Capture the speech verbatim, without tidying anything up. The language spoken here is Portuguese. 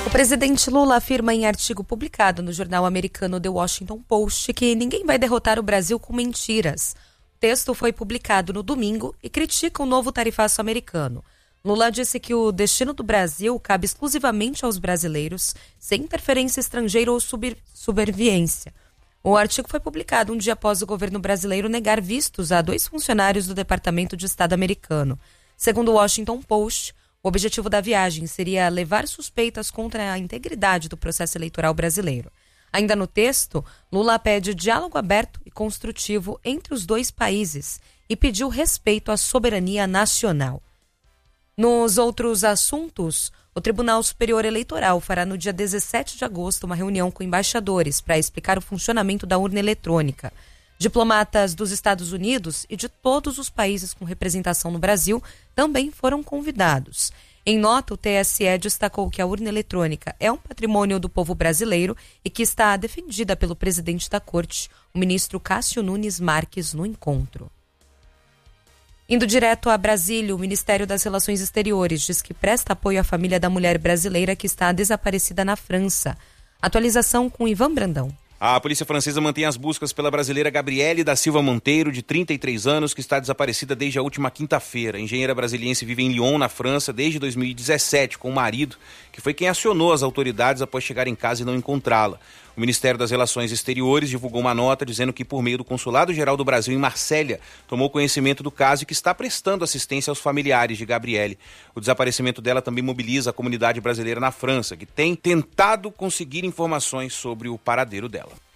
O presidente Lula afirma em artigo publicado no jornal americano The Washington Post que ninguém vai derrotar o Brasil com mentiras. O texto foi publicado no domingo e critica o novo tarifaço americano. Lula disse que o destino do Brasil cabe exclusivamente aos brasileiros, sem interferência estrangeira ou sub- subserviência. O artigo foi publicado um dia após o governo brasileiro negar vistos a dois funcionários do Departamento de Estado americano. Segundo o Washington Post, o objetivo da viagem seria levar suspeitas contra a integridade do processo eleitoral brasileiro. Ainda no texto, Lula pede diálogo aberto e construtivo entre os dois países e pediu respeito à soberania nacional. Nos outros assuntos, o Tribunal Superior Eleitoral fará no dia dezessete de agosto uma reunião com embaixadores para explicar o funcionamento da urna eletrônica. Diplomatas dos Estados Unidos e de todos os países com representação no Brasil também foram convidados. Em nota, o T S E destacou que a urna eletrônica é um patrimônio do povo brasileiro e que está defendida pelo presidente da Corte, o ministro Cássio Nunes Marques, no encontro. Indo direto a Brasília, o Ministério das Relações Exteriores diz que presta apoio à família da mulher brasileira que está desaparecida na França. Atualização com Ivan Brandão. A polícia francesa mantém as buscas pela brasileira Gabriele da Silva Monteiro, de trinta e três anos, que está desaparecida desde a última quinta-feira. A engenheira brasiliense vive em Lyon, na França, desde dois mil e dezessete, com o marido, que foi quem acionou as autoridades após chegar em casa e não encontrá-la. O Ministério das Relações Exteriores divulgou uma nota dizendo que, por meio do Consulado-Geral do Brasil em Marsella, tomou conhecimento do caso e que está prestando assistência aos familiares de Gabriele. O desaparecimento dela também mobiliza a comunidade brasileira na França, que tem tentado conseguir informações sobre o paradeiro dela.